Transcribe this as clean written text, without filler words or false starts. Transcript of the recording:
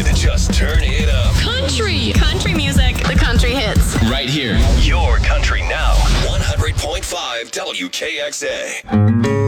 Just turn it up. Country music. The country hits. Right here. Your country now. 100.5 WKXA.